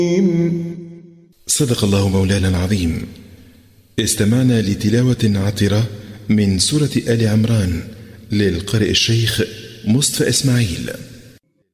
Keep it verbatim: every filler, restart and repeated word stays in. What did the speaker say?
صدق الله مولانا العظيم. استمعنا لتلاوة عطرة من سورة آل عمران للقارئ الشيخ مصطفى إسماعيل.